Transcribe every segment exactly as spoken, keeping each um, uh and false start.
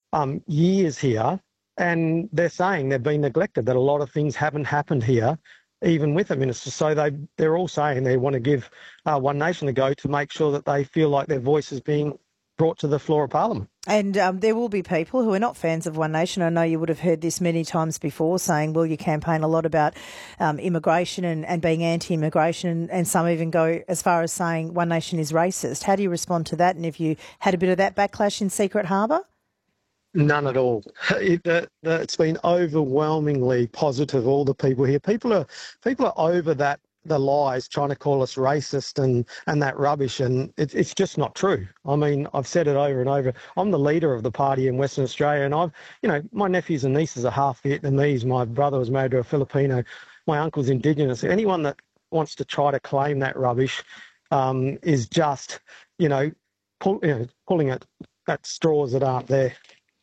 um, years here, and they're saying they've been neglected, that a lot of things haven't happened here, even with the minister. So they, they're all saying they want to give uh, One Nation a go to make sure that they feel like their voice is being brought to the floor of Parliament. And um, there will be people who are not fans of One Nation. I know you would have heard this many times before, saying, well, you campaign a lot about um, immigration and, and being anti-immigration, and some even go as far as saying One Nation is racist. How do you respond to that? And have you had a bit of that backlash in Secret Harbour? None at all. It, the, the, it's been overwhelmingly positive, all the people here. People are people are over that, the lies, trying to call us racist and, and that rubbish, and it, it's just not true. I mean, I've said it over and over. I'm the leader of the party in Western Australia, and I've, you know, my nephews and nieces are half Vietnamese. My brother was married to a Filipino. My uncle's Indigenous. Anyone that wants to try to claim that rubbish um, is just, you know, pull, you know, pulling at, at straws that aren't there.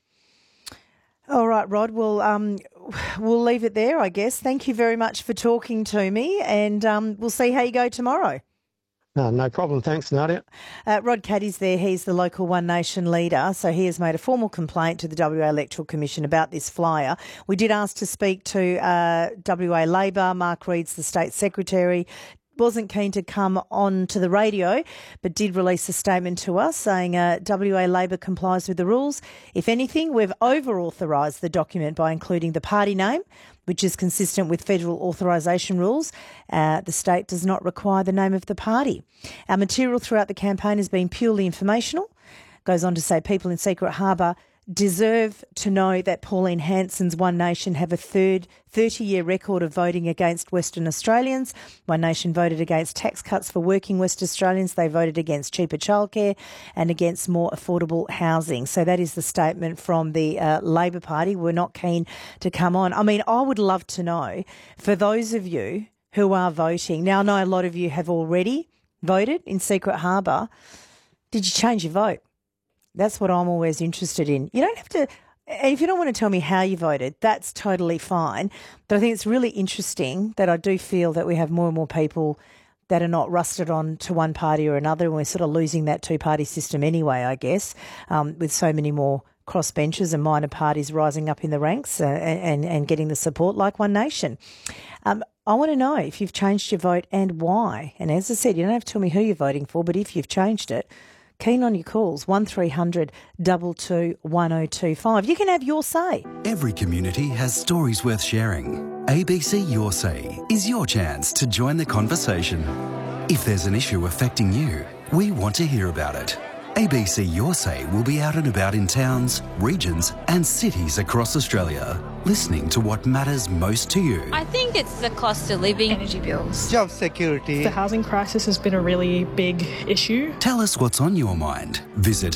All right, Rod, well, um, we'll leave it there, I guess. Thank you very much for talking to me, and um, we'll see how you go tomorrow. No, no problem. Thanks, Nadia. Uh, Rod Caddy's there. He's the local One Nation leader, so he has made a formal complaint to the W A Electoral Commission about this flyer. We did ask to speak to uh, W A Labor. Mark Reed's the State Secretary. Wasn't keen to come on to the radio, but did release a statement to us saying uh, W A Labor complies with the rules. If anything, we've over-authorised the document by including the party name, which is consistent with federal authorisation rules. Uh, the state does not require the name of the party. Our material throughout the campaign has been purely informational. Goes on to say people in Secret Harbour deserve to know that Pauline Hanson's One Nation have a third thirty-year record of voting against Western Australians. One Nation voted against tax cuts for working West Australians. They voted against cheaper childcare and against more affordable housing. So that is the statement from the uh, Labor Party. We're not keen to come on. I mean, I would love to know, for those of you who are voting, now I know a lot of you have already voted in Secret Harbour, did you change your vote? That's what I'm always interested in. You don't have to, and if you don't want to tell me how you voted, that's totally fine. But I think it's really interesting that I do feel that we have more and more people that are not rusted on to one party or another, and we're sort of losing that two-party system anyway, I guess, um, with so many more crossbenchers and minor parties rising up in the ranks uh, and, and getting the support like One Nation. Um, I want to know if you've changed your vote and why. And as I said, you don't have to tell me who you're voting for, but if you've changed it, keen on your calls, one three hundred two two one oh two five. You can have your say. Every community has stories worth sharing. A B C Your Say is your chance to join the conversation. If there's an issue affecting you, we want to hear about it. A B C Your Say will be out and about in towns, regions and cities across Australia, listening to what matters most to you. I think it's the cost of living, energy bills, job security. The housing crisis has been a really big issue. Tell us what's on your mind. Visit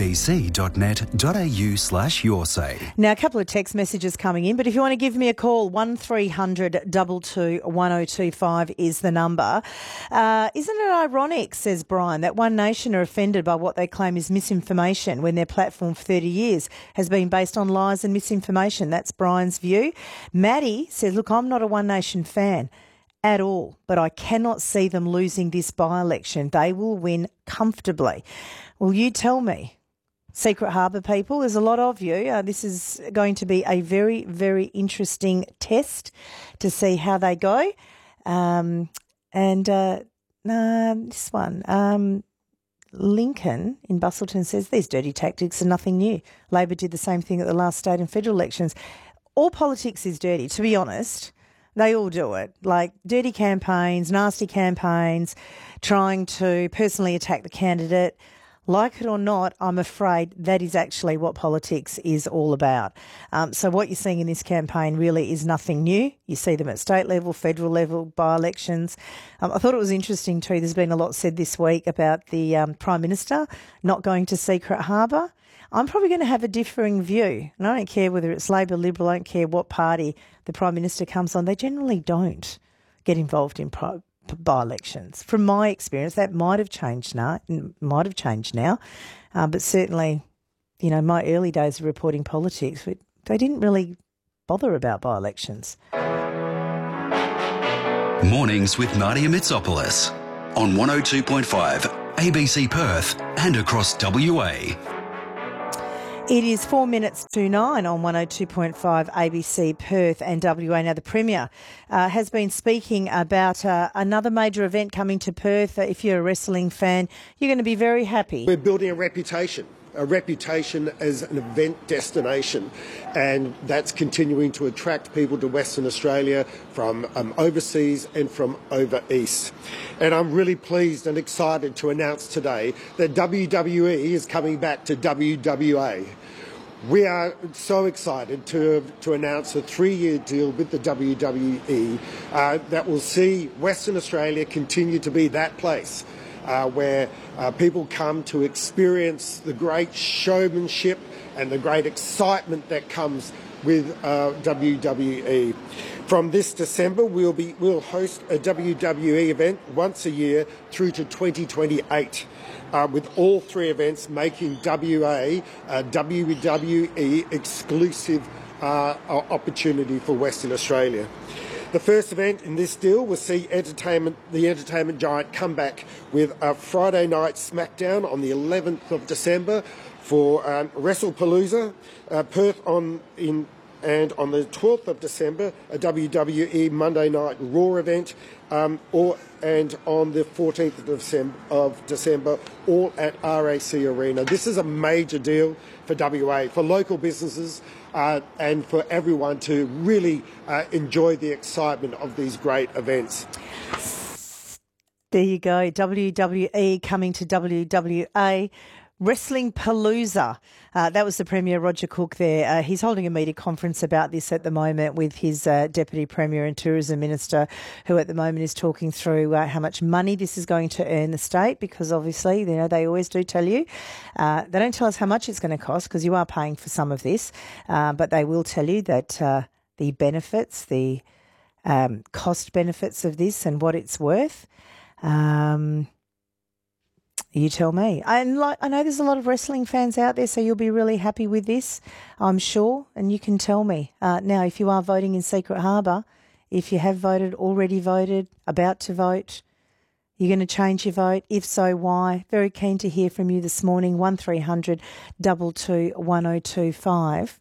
abc.net.au slash your say. Now, a couple of text messages coming in, but if you want to give me a call, one three hundred two two one oh two five is the number. Uh, isn't it ironic, says Brian, that One Nation are offended by what they claim is misinformation when their platform for thirty years has been based on lies and misinformation? That's Brian's view. Maddie says, look, I'm not a One Nation fan at all, but I cannot see them losing this by-election. They will win comfortably. Well, you tell me. Secret Harbour people, there's a lot of you. Uh, this is going to be a very, very interesting test to see how they go. Um, and uh, uh, this one, um, Lincoln in Bustleton says, these dirty tactics are nothing new. Labor did the same thing at the last state and federal elections. All politics is dirty, to be honest. They all do it, like dirty campaigns, nasty campaigns, trying to personally attack the candidate. Like it or not, I'm afraid that is actually what politics is all about. Um, so what you're seeing in this campaign really is nothing new. You see them at state level, federal level, by-elections. Um, I thought it was interesting too, there's been a lot said this week about the um, Prime Minister not going to Secret Harbour. I'm probably going to have a differing view. And I don't care whether it's Labor, Liberal, I don't care what party the Prime Minister comes on. They generally don't get involved in pro- by-elections. From my experience, that might have changed now, might have changed now, uh, but certainly, you know, my early days of reporting politics, they didn't really bother about by-elections. Mornings with Nadia Mitsopoulos on one oh two point five A B C Perth and across W A. It is four minutes to nine on one oh two point five A B C Perth and W A. Now, the Premier uh, has been speaking about uh, another major event coming to Perth. Uh, if you're a wrestling fan, you're going to be very happy. We're building a reputation, a reputation as an event destination, and that's continuing to attract people to Western Australia from um, overseas and from over east. And I'm really pleased and excited to announce today that W W E is coming back to W W A. We are so excited to, to announce a three-year deal with the W W E uh, that will see Western Australia continue to be that place uh, where uh, people come to experience the great showmanship and the great excitement that comes with uh, W W E. From this December, we'll be we'll host a W W E event once a year through to twenty twenty-eight. Uh, with all three events making W A a W W E exclusive uh, opportunity for Western Australia. The first event in this deal will see entertainment, the entertainment giant come back with a Friday night SmackDown on the eleventh of December for um, WrestlePalooza, uh, Perth on in. And on the twelfth of December, a W W E Monday Night Raw event, um, or and on the fourteenth of December, of December, all at R A C Arena. This is a major deal for W A, for local businesses, uh, and for everyone to really uh, enjoy the excitement of these great events. There you go, W W E coming to W W A. Wrestling Palooza. Uh, that was the Premier, Roger Cook, there. Uh, he's holding a media conference about this at the moment with his uh, Deputy Premier and Tourism Minister, who at the moment is talking through uh, how much money this is going to earn the state, because obviously, you know, they always do tell you. Uh, they don't tell us how much it's going to cost, because you are paying for some of this, uh, but they will tell you that uh, the benefits, the um, cost benefits of this and what it's worth. Um You tell me. And like, I know there's a lot of wrestling fans out there, so you'll be really happy with this, I'm sure, and you can tell me. Uh, now, if you are voting in Secret Harbour, if you have voted, already voted, about to vote, you're going to change your vote. If so, why? Very keen to hear from you this morning, one three hundred two two one oh two five.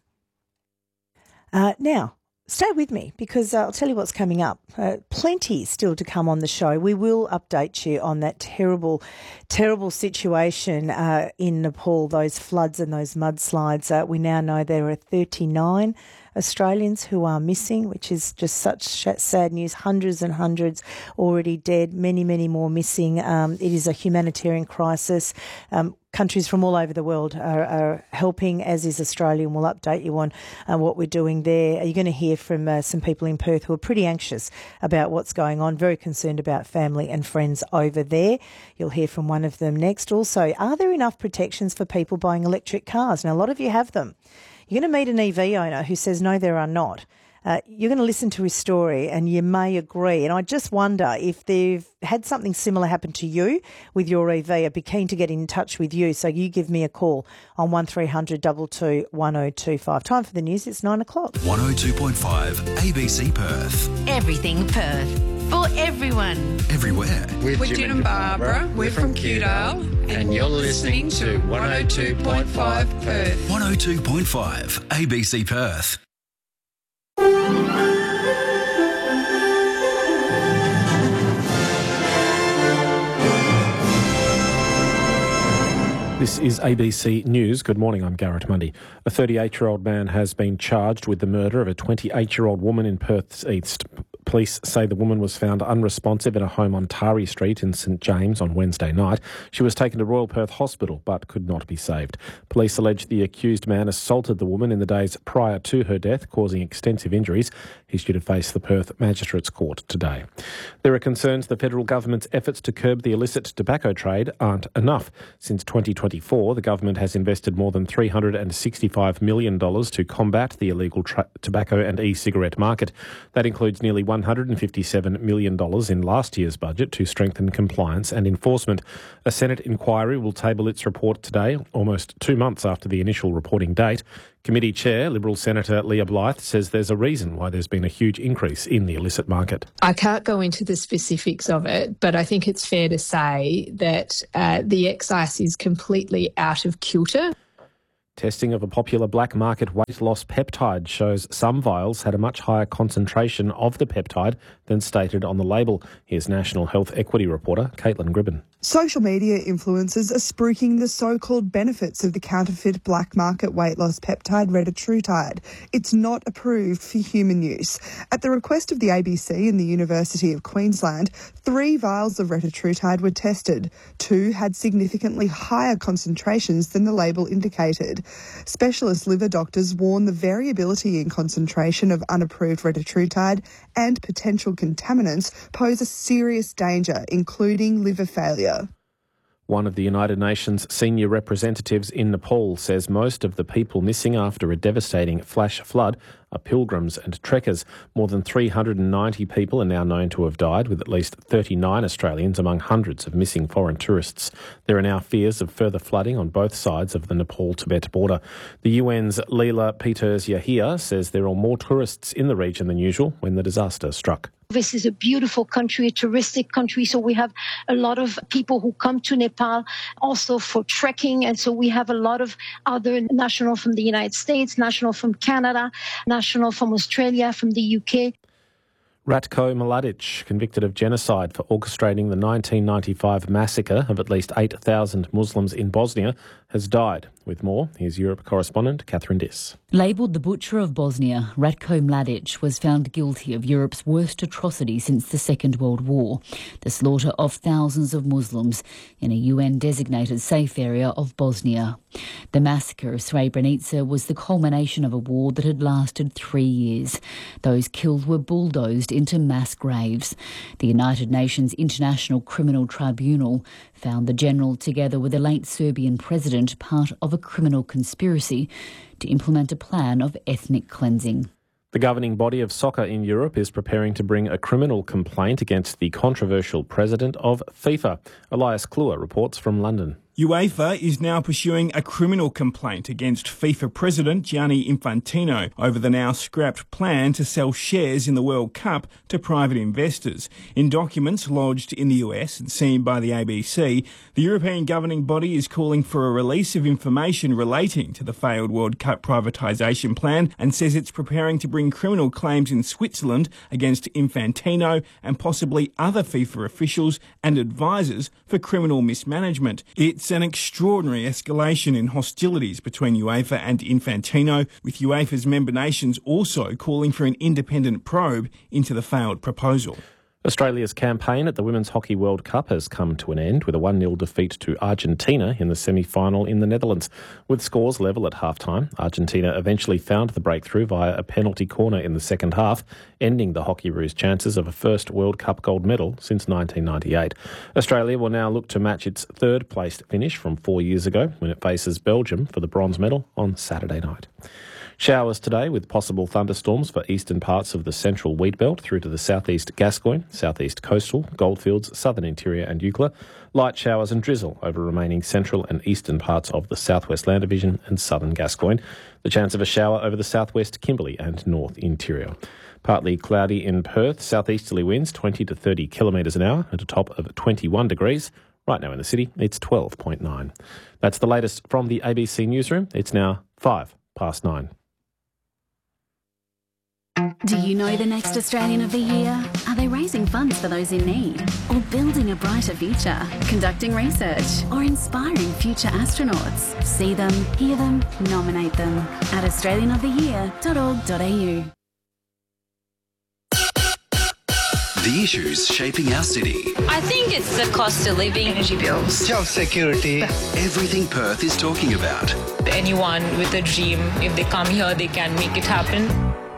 Uh, now, stay with me, because uh, I'll tell you what's coming up. Uh, plenty still to come on the show. We will update you on that terrible, terrible situation uh, in Nepal, those floods and those mudslides. Uh, we now know there are thirty-nine Australians who are missing, which is just such sad news. Hundreds and hundreds already dead, many, many more missing. Um, it is a humanitarian crisis. Um, Countries from all over the world are, are helping, as is Australia, and we'll update you on uh, what we're doing there. You're going to hear from uh, some people in Perth who are pretty anxious about what's going on, very concerned about family and friends over there. You'll hear from one of them next. Also, are there enough protections for people buying electric cars? Now, a lot of you have them. You're going to meet an E V owner who says, no, there are not. Uh, you're going to listen to his story and you may agree. And I just wonder if they've had something similar happen to you with your E V. I'd be keen to get in touch with you. So you give me a call on one three hundred two two one oh two five. Time for the news. It's nine o'clock. one oh two point five A B C Perth. Everything Perth. For everyone. Everywhere. With We're Jim and Barbara. We're from Kewdale. And you're listening to one oh two point five Perth. one oh two point five A B C Perth. This is A B C News. Good morning, I'm Garrett Mundy. A thirty-eight-year-old man has been charged with the murder of a twenty-eight-year-old woman in Perth's East. Police say the woman was found unresponsive in a home on Tari Street in St James on Wednesday night. She was taken to Royal Perth Hospital but could not be saved. Police allege the accused man assaulted the woman in the days prior to her death, causing extensive injuries. He's due to face the Perth Magistrates Court today. There are concerns the federal government's efforts to curb the illicit tobacco trade aren't enough. Since twenty twenty-four, the government has invested more than three hundred sixty-five million dollars to combat the illegal tra- tobacco and e-cigarette market. That includes nearly one hundred fifty-seven million dollars in last year's budget to strengthen compliance and enforcement. A Senate inquiry will table its report today, almost two months after the initial reporting date. Committee Chair, Liberal Senator Leah Blythe, says there's a reason why there's been a huge increase in the illicit market. I can't go into the specifics of it, but I think it's fair to say that uh, the excise is completely out of kilter. Testing of a popular black market weight loss peptide shows some vials had a much higher concentration of the peptide than stated on the label. Here's National Health Equity reporter Caitlin Gribben. Social media influencers are spruiking the so-called benefits of the counterfeit black market weight loss peptide retatrutide. It's not approved for human use. At the request of the A B C and the University of Queensland, three vials of retatrutide were tested. Two had significantly higher concentrations than the label indicated. Specialist liver doctors warn the variability in concentration of unapproved retatrutide and potential contaminants pose a serious danger, including liver failure. One of the United Nations senior representatives in Nepal says most of the people missing after a devastating flash flood are pilgrims and trekkers. More than three hundred ninety people are now known to have died, with at least thirty-nine Australians among hundreds of missing foreign tourists. There are now fears of further flooding on both sides of the Nepal-Tibet border. The U N's Leela Peters-Yahia says there are more tourists in the region than usual when the disaster struck. This is a beautiful country, a touristic country, so we have a lot of people who come to Nepal also for trekking, and so we have a lot of other national from the United States, national from Canada, national from Australia, from the U K. Ratko Mladic, convicted of genocide for orchestrating the nineteen ninety-five massacre of at least eight thousand Muslims in Bosnia, has died. With more, here's Europe correspondent Catherine Diss. Labelled the Butcher of Bosnia, Ratko Mladic was found guilty of Europe's worst atrocity since the Second World War, the slaughter of thousands of Muslims in a U N-designated safe area of Bosnia. The massacre of Srebrenica was the culmination of a war that had lasted three years. Those killed were bulldozed into mass graves. The United Nations International Criminal Tribunal found the general, together with the late Serbian president, part of a criminal conspiracy to implement a plan of ethnic cleansing. The governing body of soccer in Europe is preparing to bring a criminal complaint against the controversial president of FIFA. Elias Kluwer reports from London. UEFA is now pursuing a criminal complaint against FIFA President Gianni Infantino over the now scrapped plan to sell shares in the World Cup to private investors. In documents lodged in the U S and seen by the A B C, the European governing body is calling for a release of information relating to the failed World Cup privatisation plan and says it's preparing to bring criminal claims in Switzerland against Infantino and possibly other FIFA officials and advisors for criminal mismanagement. It's It's an extraordinary escalation in hostilities between UEFA and Infantino, with UEFA's member nations also calling for an independent probe into the failed proposal. Australia's campaign at the Women's Hockey World Cup has come to an end with a one nil defeat to Argentina in the semi-final in the Netherlands. With scores level at half-time, Argentina eventually found the breakthrough via a penalty corner in the second half, ending the Hockeyroos' chances of a first World Cup gold medal since nineteen ninety-eight. Australia will now look to match its third-placed finish from four years ago when it faces Belgium for the bronze medal on Saturday night. Showers today with possible thunderstorms for eastern parts of the central wheat belt through to the southeast Gascoyne, southeast coastal, Goldfields, southern interior and Eucla. Light showers and drizzle over remaining central and eastern parts of the southwest Land Division and southern Gascoyne. The chance of a shower over the southwest Kimberley and north interior. Partly cloudy in Perth, southeasterly winds twenty to thirty kilometres an hour at a top of twenty-one degrees. Right now in the city, it's twelve point nine. That's the latest from the A B C Newsroom. It's now five past nine. Do you know the next Australian of the Year? Are they raising funds for those in need? Or building a brighter future? Conducting research? Or inspiring future astronauts? See them, hear them, nominate them at australian of the year dot org dot a u. The issues shaping our city. I think it's the cost of living, energy bills, job security. Everything Perth is talking about. Anyone with a dream, if they come here, they can make it happen.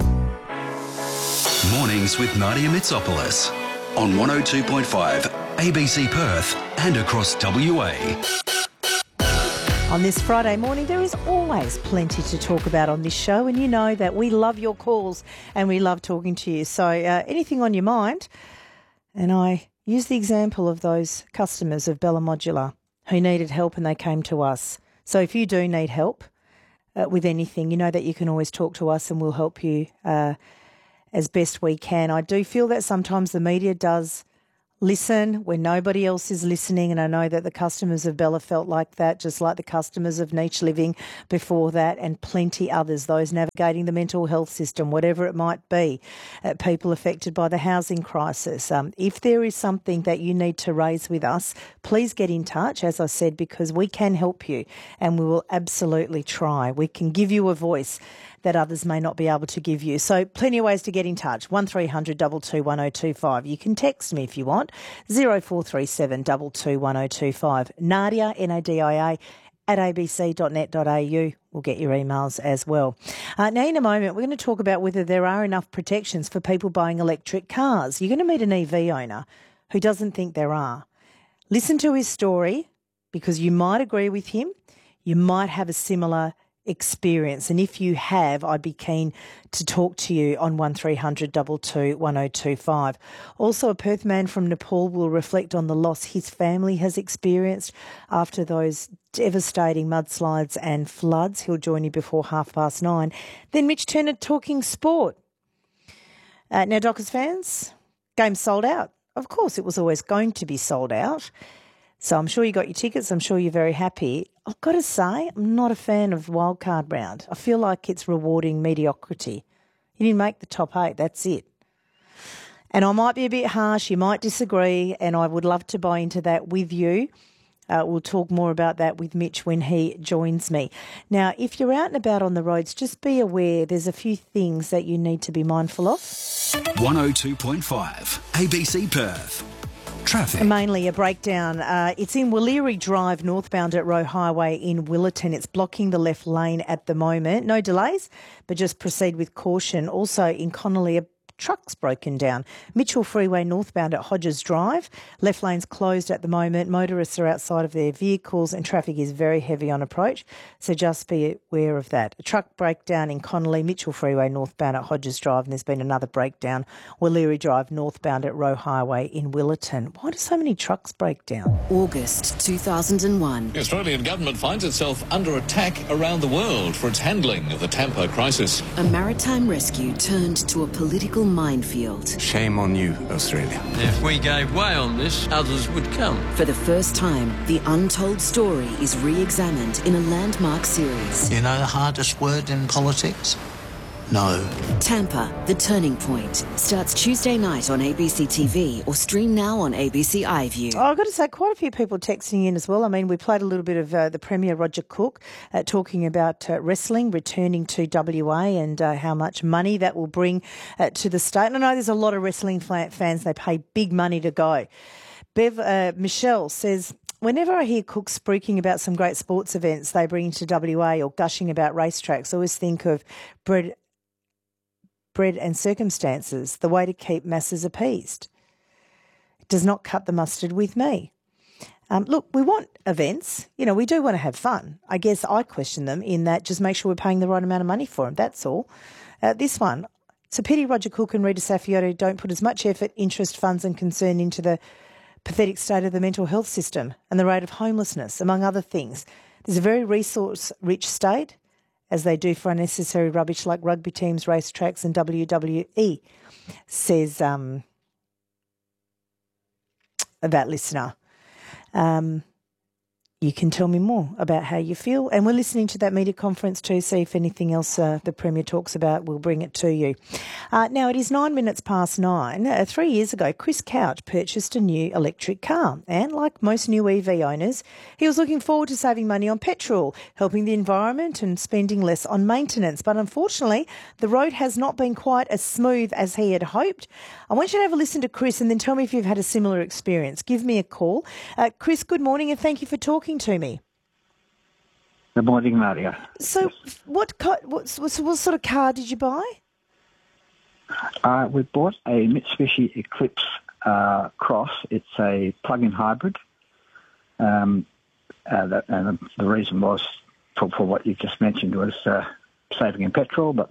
Mornings with Nadia Mitsopoulos on one oh two point five A B C Perth and across W A. On this Friday morning, there is always plenty to talk about on this show, and you know that we love your calls and we love talking to you. So uh, anything on your mind, and I use the example of those customers of Bella Modular who needed help and they came to us. So if you do need help uh, with anything, you know that you can always talk to us and we'll help you uh, as best we can. I do feel that sometimes the media does listen when nobody else is listening, and I know that the customers of Bella felt like that, just like the customers of Niche Living before that, and plenty others, those navigating the mental health system, whatever it might be, uh, people affected by the housing crisis. Um, if there is something that you need to raise with us, please get in touch, as I said, because we can help you and we will absolutely try. We can give you a voice that others may not be able to give you. So plenty of ways to get in touch. one three hundred two two one oh two five. You can text me if you want. zero four three seven two two one oh two five. Nadia, N A D I A, at a b c dot net dot a u. We'll get your emails as well. Uh, now, in a moment, we're going to talk about whether there are enough protections for people buying electric cars. You're going to meet an E V owner who doesn't think there are. Listen to his story, because you might agree with him. You might have a similar experience, and if you have, I'd be keen to talk to you on one three hundred two two one oh two five. Also, a Perth man from Nepal will reflect on the loss his family has experienced after those devastating mudslides and floods. He'll join you before half past nine. Then Mitch Turner talking sport. Uh, now, Dockers fans, game sold out. Of course, it was always going to be sold out. So I'm sure you got your tickets. I'm sure you're very happy. I've got to say, I'm not a fan of wildcard round. I feel like it's rewarding mediocrity. You didn't make the top eight. That's it. And I might be a bit harsh. You might disagree, and I would love to buy into that with you. Uh, we'll talk more about that with Mitch when he joins me. Now, if you're out and about on the roads, just be aware there's a few things that you need to be mindful of. one oh two point five A B C Perth. Traffic. Mainly a breakdown. Uh, it's in Wallery Drive, northbound at Roe Highway in Willetton. It's blocking the left lane at the moment. No delays, but just proceed with caution. Also in Connolly, a truck's broken down. Mitchell Freeway northbound at Hodges Drive. Left lane's closed at the moment. Motorists are outside of their vehicles and traffic is very heavy on approach, so just be aware of that. A truck breakdown in Connolly, Mitchell Freeway northbound at Hodges Drive, and there's been another breakdown, Wallery Drive northbound at Roe Highway in Willetton. Why do so many trucks break down? August two thousand one. The Australian government finds itself under attack around the world for its handling of the Tampa crisis. A maritime rescue turned to a political minefield. Shame on you, Australia. If we gave way on this, others would come. For the first time, the untold story is re-examined in a landmark series. You know the hardest word in politics? No. Tampa, The Turning Point, starts Tuesday night on A B C T V or stream now on A B C iView. Oh, I've got to say, quite a few people texting in as well. I mean, we played a little bit of uh, the Premier Roger Cook uh, talking about uh, wrestling returning to W A and uh, how much money that will bring uh, to the state. And I know there's a lot of wrestling fans, they pay big money to go. Bev, uh, Michelle says, whenever I hear Cook speaking about some great sports events they bring to W A or gushing about racetracks, I always think of Brett bread and circumstances, the way to keep masses appeased. It does not cut the mustard with me. Um, look, we want events. You know, we do want to have fun. I guess I question them in that just make sure we're paying the right amount of money for them. That's all. Uh, this one, it's a pity Roger Cook and Rita Saffiotto don't put as much effort, interest, funds and concern into the pathetic state of the mental health system and the rate of homelessness, among other things. There's a very resource-rich state, as they do for unnecessary rubbish like rugby teams, racetracks and W W E, says um, that listener. Um, you can tell me more about how you feel. And we're listening to that media conference too, see if anything else uh, the Premier talks about, we'll bring it to you. Uh, now, it is nine minutes past nine. Uh, three years ago, Chris Couch purchased a new electric car. And like most new E V owners, he was looking forward to saving money on petrol, helping the environment and spending less on maintenance. But unfortunately, the road has not been quite as smooth as he had hoped. I want you to have a listen to Chris and then tell me if you've had a similar experience. Give me a call. Uh, Chris, good morning and thank you for talking to me. Good morning, Maria. So what, car, what, what, what sort of car did you buy? Uh, we bought a Mitsubishi Eclipse uh, Cross. It's a plug-in hybrid. Um, uh, that, and the reason was, for, for what you just mentioned, was uh, saving in petrol, but